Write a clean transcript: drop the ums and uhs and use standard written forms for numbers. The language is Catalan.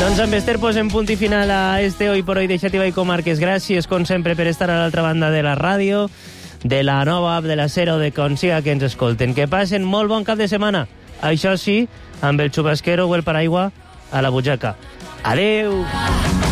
Doncs amb Esther posem punt i final a este Hoy por Hoy de Xàtiva i Comarques. Gràcies, com sempre, per estar a l'altra banda de la ràdio, de la nova app de la Ser o de com siga que ens escolten. Que passen molt bon cap de setmana. Això sí, amb el xubasquero o el paraigua a la butxaca. Adeu!